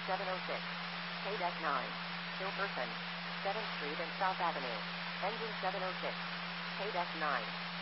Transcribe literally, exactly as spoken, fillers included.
seven oh six. K D E C nine. Hilperson. seventh Street and South Avenue. Engine seven oh six. K D E C nine.